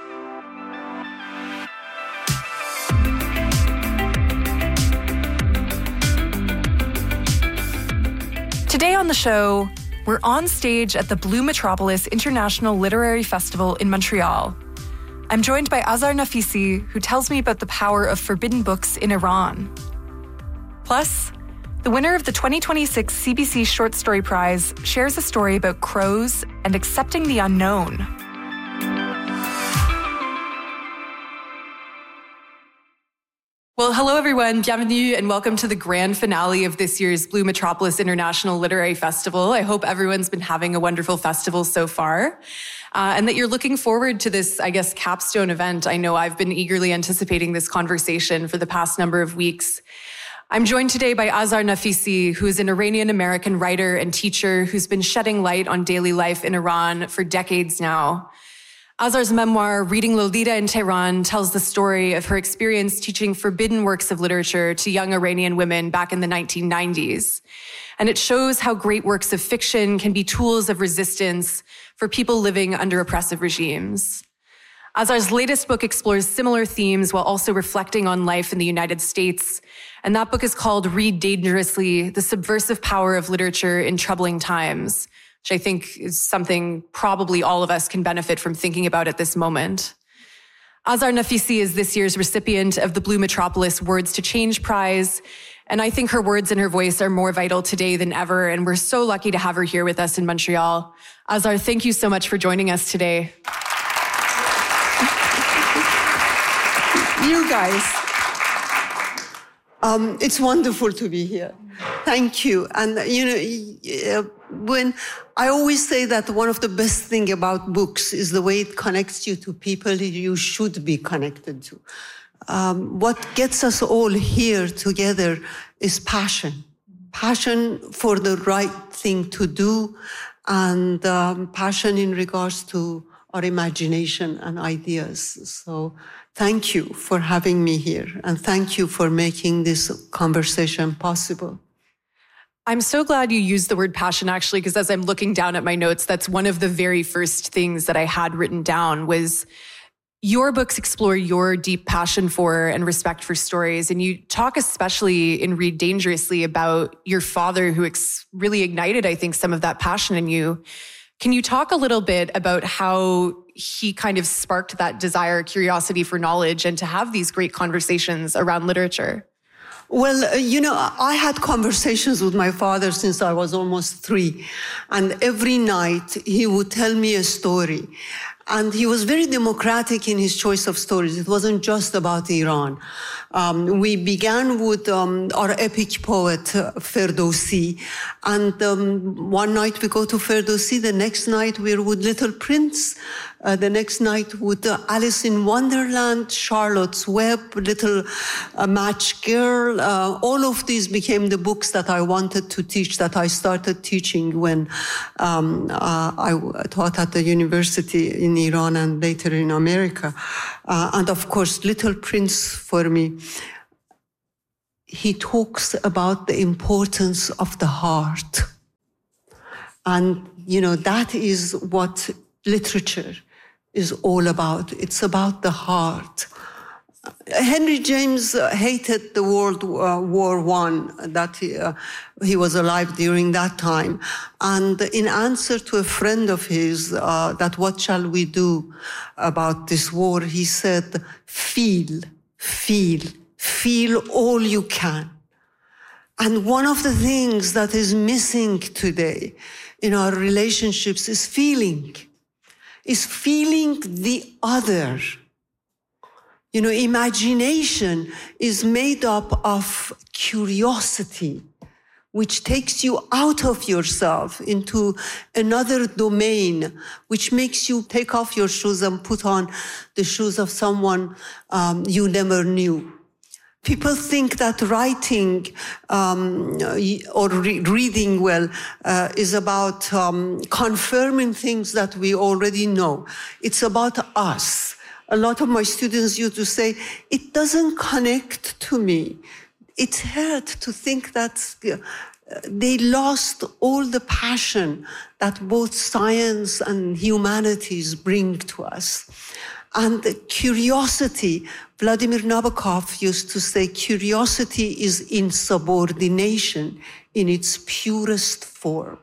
Today on the show, we're on stage at the Blue Metropolis International Literary Festival in Montreal. I'm joined by Azar Nafisi, who tells me about the power of forbidden books in Iran. Plus, the winner of the twenty twenty-six C B C Short Story Prize shares a story about crows and accepting the unknown. Well, hello everyone, bienvenue, and welcome to the grand finale of this year's Blue Metropolis International Literary Festival. I hope everyone's been having a wonderful festival so far. Uh, and that you're looking forward to this, I guess, capstone event. I know I've been eagerly anticipating this conversation for the past number of weeks. I'm joined today by Azar Nafisi, who is an Iranian-American writer and teacher who's been shedding light on daily life in Iran for decades now. Azar's memoir, Reading Lolita in Tehran, tells the story of her experience teaching forbidden works of literature to young Iranian women back in the nineteen nineties. And it shows how great works of fiction can be tools of resistance for people living under oppressive regimes. Azar's latest book explores similar themes while also reflecting on life in the United States. And that book is called Read Dangerously, The Subversive Power of Literature in Troubling Times, which I think is something probably all of us can benefit from thinking about at this moment. Azar Nafisi is this year's recipient of the Blue Metropolis Words to Change Prize. And I think her words and her voice are more vital today than ever. And we're so lucky to have her here with us in Montreal. Azar, thank you so much for joining us today. You guys, um, it's wonderful to be here. Thank you. And, you know, when I always say that one of the best things about books is the way it connects you to people you should be connected to. Um, what gets us all here together is passion. Passion for the right thing to do, and um, passion in regards to our imagination and ideas. So thank you for having me here, and thank you for making this conversation possible. I'm so glad you used the word passion, actually, because as I'm looking down at my notes, that's one of the very first things that I had written down was your books explore your deep passion for and respect for stories. And you talk especially in Read Dangerously about your father who ex- really ignited, I think, some of that passion in you. Can you talk a little bit about how he kind of sparked that desire, curiosity for knowledge, and to have these great conversations around literature? Well, you know, I had conversations with my father since I was almost three. And every night he would tell me a story. And he was very democratic in his choice of stories. It wasn't just about Iran. Um, we began with um, our epic poet, uh, Ferdowsi. And um, one night we go to Ferdowsi, the next night we're with Little Prince, uh, the next night with uh, Alice in Wonderland, Charlotte's Web, Little uh, Match Girl. Uh, all of these became the books that I wanted to teach, that I started teaching when um, uh, I taught at the university in Iran and later in America. Uh, and of course, Little Prince for me, he talks about the importance of the heart. And, you know, that is what literature is all about. It's about the heart. Henry James hated the World War One, that he, uh, he was alive during that time. And in answer to a friend of his, uh, that what shall we do about this war, he said, feel, feel, feel all you can. And one of the things that is missing today in our relationships is feeling, is feeling the other. You know, imagination is made up of curiosity, which takes you out of yourself into another domain, which makes you take off your shoes and put on the shoes of someone um, you never knew. People think that writing um, or re- reading well uh, is about um, confirming things that we already know. It's about us. A lot of my students used to say, it doesn't connect to me. It hurt to think that they lost all the passion that both science and humanities bring to us. And curiosity, Vladimir Nabokov used to say, curiosity is insubordination in its purest form.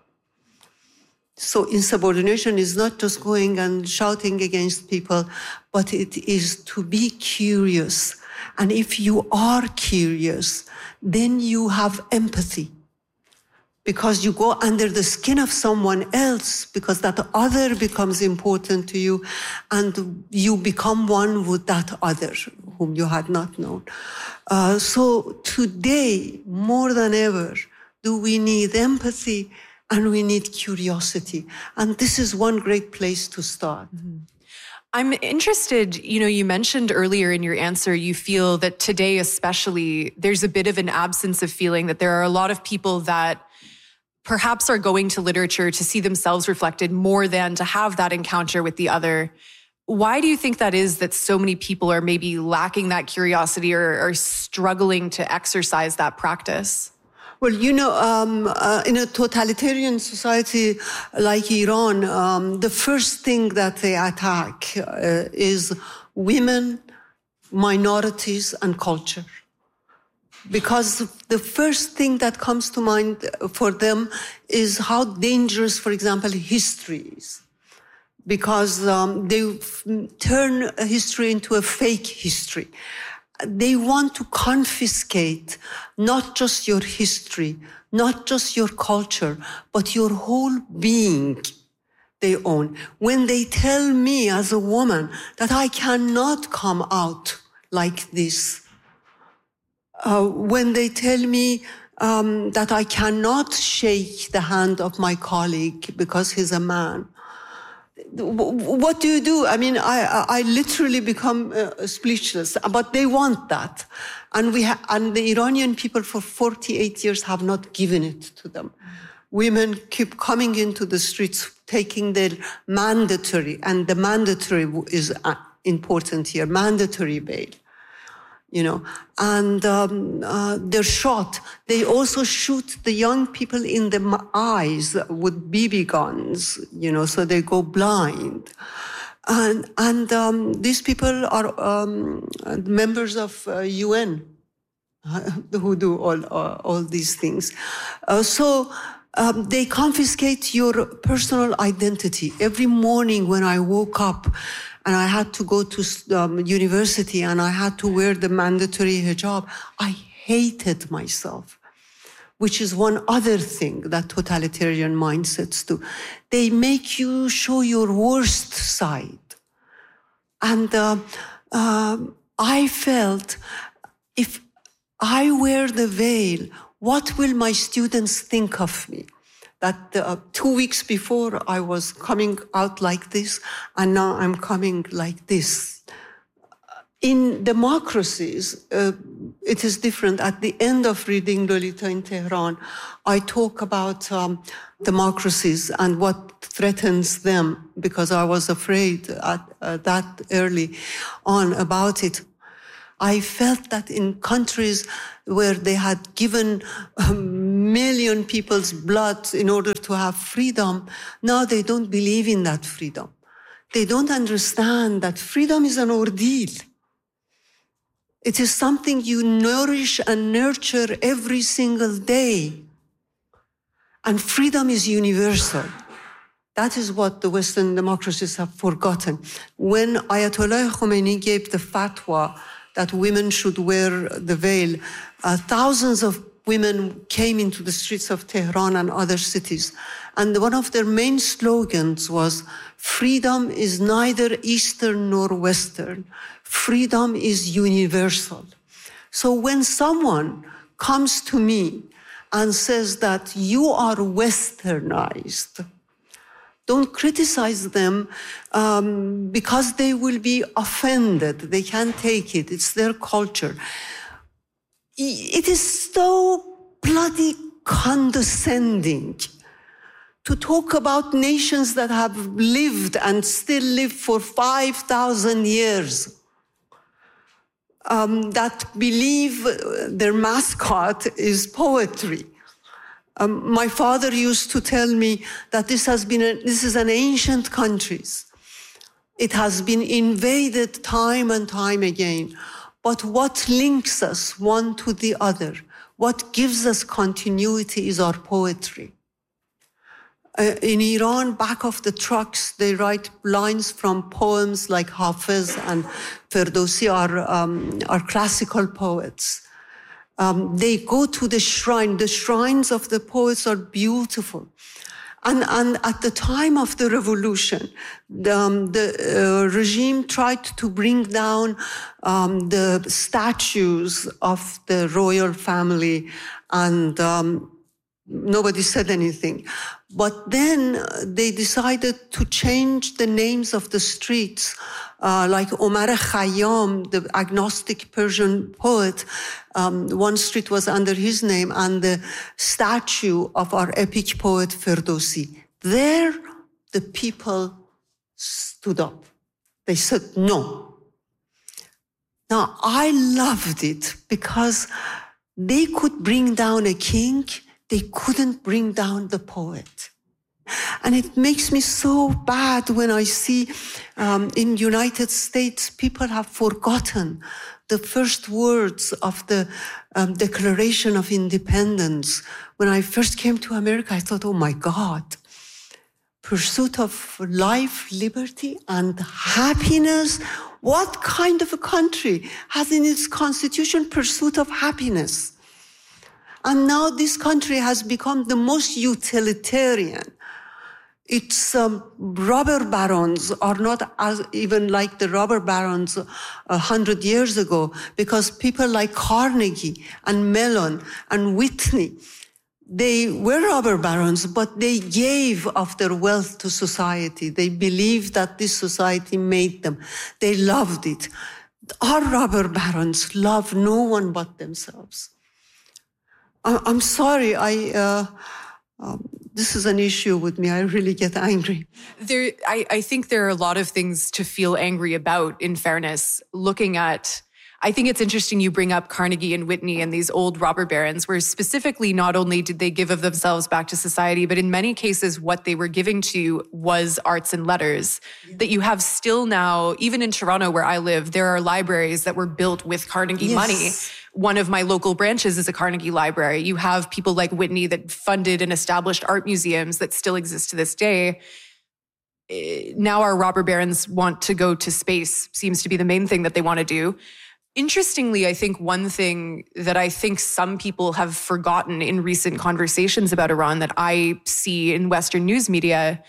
So insubordination is not just going and shouting against people, but it is to be curious. And if you are curious, then you have empathy, because you go under the skin of someone else, because that other becomes important to you, and you become one with that other whom you had not known. Uh, so today, more than ever, do we need empathy and we need curiosity. And this is one great place to start. Mm-hmm. I'm interested, you know, you mentioned earlier in your answer, you feel that today especially, there's a bit of an absence of feeling, that there are a lot of people that perhaps are going to literature to see themselves reflected more than to have that encounter with the other. Why do you think that is, that so many people are maybe lacking that curiosity or are struggling to exercise that practice? Well, you know, um, uh, in a totalitarian society like Iran, um, the first thing that they attack uh, is women, minorities, and culture. Because the first thing that comes to mind for them is how dangerous, for example, history is. Because um, they turn history into a fake history. They want to confiscate not just your history, not just your culture, but your whole being they own. When they tell me as a woman that I cannot come out like this, uh, when they tell me um, that I cannot shake the hand of my colleague because he's a man, what do you do? I mean, I, I literally become uh, speechless, but they want that. And we ha- and the Iranian people for forty-eight years have not given it to them. Women keep coming into the streets, taking their mandatory, and the mandatory is uh, important here, mandatory bail. You know, and um, uh, they're shot. They also shoot the young people in the eyes with B B guns, you know, so they go blind. And, and um, these people are um, members of uh, U N uh, who do all, uh, all these things. Uh, so um, they confiscate your personal identity. Every morning when I woke up, and I had to go to um, university and I had to wear the mandatory hijab, I hated myself, which is one other thing that totalitarian mindsets do. They make you show your worst side. And uh, um, I felt, if I wear the veil, what will my students think of me? That uh, two weeks before I was coming out like this, and now I'm coming like this. In democracies, uh, it is different. At the end of reading Lolita in Tehran, I talk about um, democracies and what threatens them, because I was afraid at uh, that early on about it. I felt that in countries where they had given a million people's blood in order to have freedom, now they don't believe in that freedom. They don't understand that freedom is an ordeal. It is something you nourish and nurture every single day. And freedom is universal. That is what the Western democracies have forgotten. When Ayatollah Khomeini gave the fatwa that women should wear the veil, uh, thousands of women came into the streets of Tehran and other cities. And one of their main slogans was, freedom is neither Eastern nor Western. Freedom is universal. So when someone comes to me and says that you are Westernized, don't criticize them um, because they will be offended. They can't take it. It's their culture. It is so bloody condescending to talk about nations that have lived and still live for five thousand years, um, that believe their mascot is poetry. Um, my father used to tell me that this has been a, this is an ancient country. It has been invaded time and time again. But what links us one to the other, what gives us continuity, is our poetry. Uh, in Iran, back of the trucks, they write lines from poems like Hafiz and Ferdowsi are, um, are classical poets. Um, they go to the shrine. The shrines of the poets are beautiful. And, and at the time of the revolution, the, um, the uh, regime tried to bring down um, the statues of the royal family, and um, nobody said anything. But then they decided to change the names of the streets, uh, like Omar Khayyam, the agnostic Persian poet. Um, one street was under his name, and the statue of our epic poet Ferdowsi. There, the people stood up. They said no. Now, I loved it because they could bring down a king, they couldn't bring down the poet. And it makes me so bad when I see um, in United States, people have forgotten the first words of the um, Declaration of Independence. When I first came to America, I thought, oh my God, pursuit of life, liberty, and happiness. What kind of a country has in its constitution pursuit of happiness? And now this country has become the most utilitarian. Its um, robber barons are not as even like the robber barons a hundred years ago, because people like Carnegie and Mellon and Whitney, they were robber barons, but they gave of their wealth to society. They believed that this society made them. They loved it. Our robber barons love no one but themselves. I'm sorry, I, uh, um, this is an issue with me. I really get angry. There, I, I think there are a lot of things to feel angry about, in fairness. Looking at, I think it's interesting you bring up Carnegie and Whitney and these old robber barons, where specifically not only did they give of themselves back to society, but in many cases what they were giving to was arts and letters. Yeah. That you have still now, even in Toronto where I live, there are libraries that were built with Carnegie yes. money. One of my local branches is a Carnegie library. You have people like Whitney that funded and established art museums that still exist to this day. Now our robber barons want to go to space, seems to be the main thing that they want to do. Interestingly, I think one thing that I think some people have forgotten in recent conversations about Iran that I see in Western news media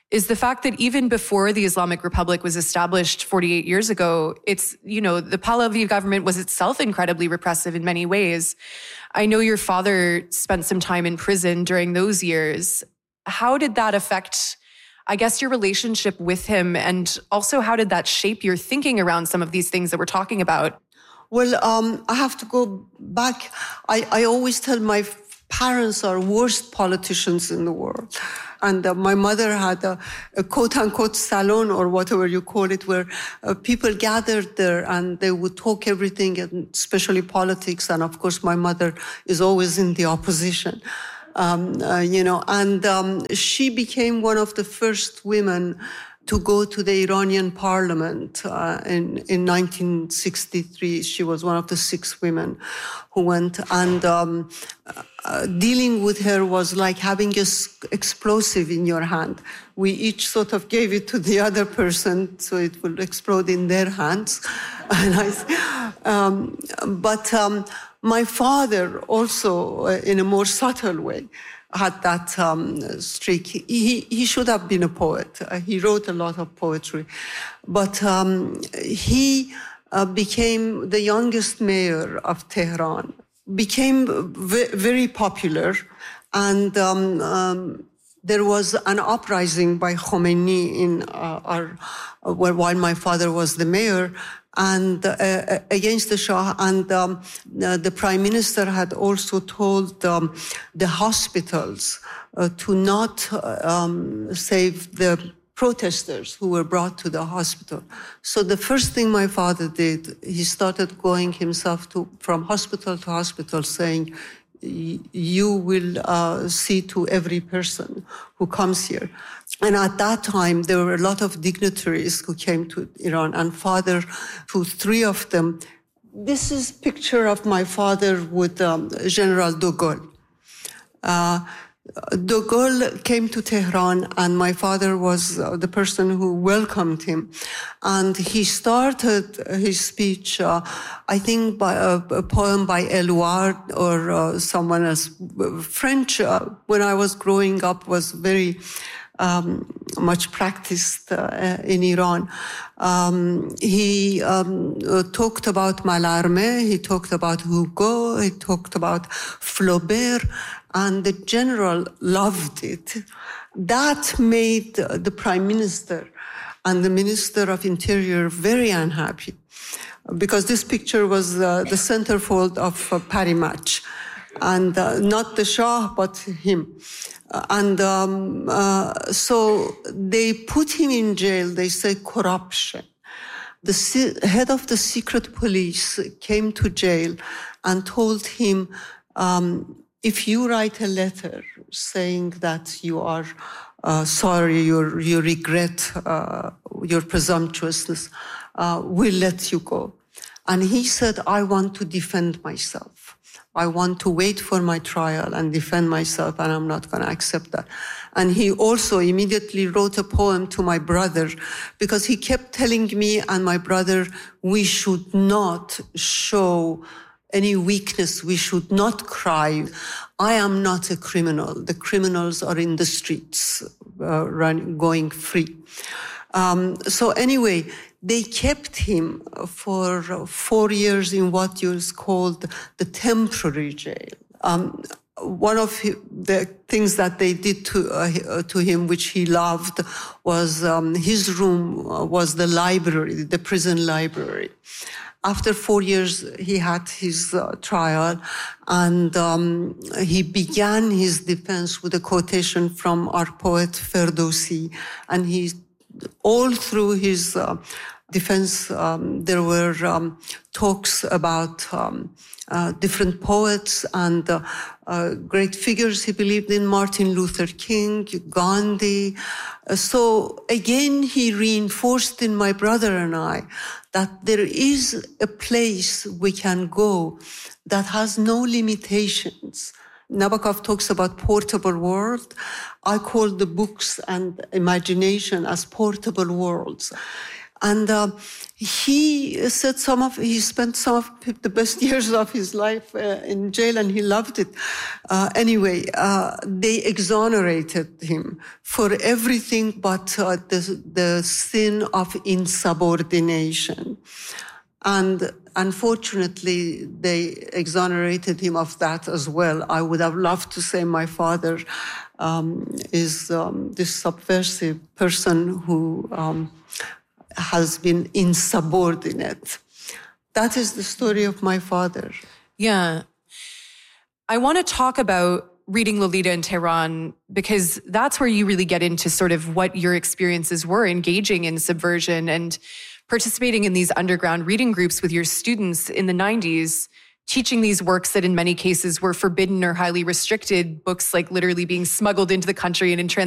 is the fact that even before the Islamic Republic was established forty-eight years ago, it's, you know, the Pahlavi government was itself incredibly repressive in many ways. I know your father spent some time in prison during those years. How did that affect, I guess, your relationship with him? And also, how did that shape your thinking around some of these things that we're talking about? Well, um, I have to go back. I, I always tell my parents are worst politicians in the world. And uh, my mother had a, a quote-unquote salon, or whatever you call it, where uh, people gathered there and they would talk everything, and especially politics. And of course, my mother is always in the opposition, um, uh, you know. And um, she became one of the first women to go to the Iranian parliament uh, in, in nineteen sixty-three. She was one of the six women who went, and um, uh, dealing with her was like having an explosive in your hand. We each sort of gave it to the other person so it will explode in their hands. And I, um, but um, my father also, uh, in a more subtle way, had that um, streak. He, he should have been a poet. Uh, he wrote a lot of poetry. But um, he uh, became the youngest mayor of Tehran, became v- very popular, and um, um, there was an uprising by Khomeini in uh, our, uh, while my father was the mayor, and uh, against the Shah, and um, uh, the prime minister had also told um, the hospitals uh, to not uh, um, save the protesters who were brought to the hospital. So the first thing my father did, he started going himself to from hospital to hospital, saying, you will uh, see to every person who comes here. And at that time, there were a lot of dignitaries who came to Iran, and father, to three of them. This is a picture of my father with um, General de Gaulle. Uh, de Gaulle came to Tehran, and my father was uh, the person who welcomed him. And he started his speech, uh, I think, by a, a poem by Éluard or uh, someone else. French, uh, when I was growing up, was very um, much practiced uh, in Iran. Um, he um, uh, talked about Mallarmé, he talked about Hugo, he talked about Flaubert, and the general loved it. That made the prime minister and the minister of interior very unhappy, because this picture was uh, the centerfold of uh, Paris Match, and uh, not the Shah, but him. Uh, and um, uh, so they put him in jail. They say corruption. The se- head of the secret police came to jail and told him, um, if you write a letter saying that you are uh, sorry, you you regret uh, your presumptuousness, uh, we'll let you go. And he said, I want to defend myself. I want to wait for my trial and defend myself, and I'm not going to accept that. And he also immediately wrote a poem to my brother, because he kept telling me and my brother, we should not show any weakness, we should not cry. I am not a criminal. The criminals are in the streets, uh, run, going free. Um, so anyway, they kept him for four years in what is called the temporary jail. Um, one of the things that they did to uh, to him, which he loved, was um, his room was the library, the prison library. After four years, he had his uh, trial, and um, he began his defense with a quotation from our poet Ferdowsi, and he, all through his uh, defense, um, there were um, talks about um, uh, different poets and uh, uh, great figures he believed in, Martin Luther King, Gandhi. Uh, so again, he reinforced in my brother and I that there is a place we can go that has no limitations. Nabokov talks about portable world. I call the books and imagination as portable worlds. And uh, he said some of, he spent some of the best years of his life uh, in jail, and he loved it. Uh, anyway, uh, they exonerated him for everything but uh, the, the sin of insubordination. And unfortunately, they exonerated him of that as well. I would have loved to say my father um, is um, this subversive person who um, has been insubordinate. That is the story of my father. Yeah. I want to talk about reading Lolita in Tehran, because that's where you really get into sort of what your experiences were engaging in subversion and participating in these underground reading groups with your students in the nineties, teaching these works that in many cases were forbidden or highly restricted, books like literally being smuggled into the country and in trans